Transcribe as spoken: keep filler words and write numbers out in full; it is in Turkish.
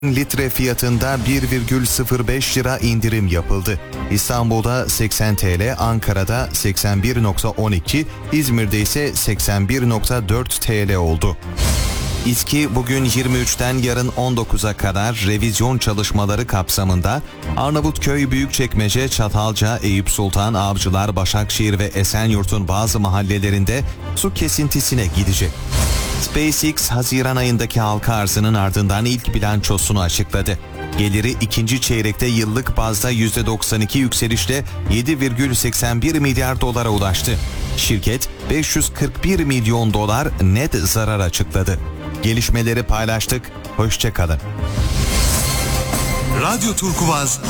litre fiyatında bir virgül sıfır beş lira indirim yapıldı. İstanbul'da seksen TL, Ankara'da seksen bir virgül on iki, İzmir'de ise seksen bir virgül dört TL oldu. İSKİ bugün yirmi üçten yarın on dokuza kadar revizyon çalışmaları kapsamında Arnavutköy, Büyükçekmece, Çatalca, Eyüp Sultan, Avcılar, Başakşehir ve Esenyurt'un bazı mahallelerinde su kesintisine gidecek. SpaceX, Haziran ayındaki halka arzının ardından ilk bilançosunu açıkladı. Geliri ikinci çeyrekte yıllık bazda yüzde doksan iki yükselişle yedi virgül seksen bir milyar dolara ulaştı. Şirket beş yüz kırk bir milyon dolar net zarar açıkladı. Gelişmeleri paylaştık. Hoşça kalın. Radyo Turkuaz